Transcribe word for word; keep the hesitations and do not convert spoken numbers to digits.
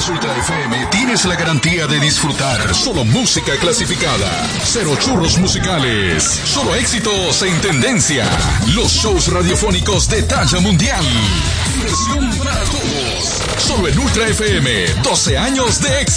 escuchas Ultra F M, tienes la garantía de disfrutar solo música clasificada. Cero churros musicales, solo éxitos en tendencia. Los shows radiofónicos de talla mundial. Diversión para todos. Solo en Ultra F M, doce años de éxito.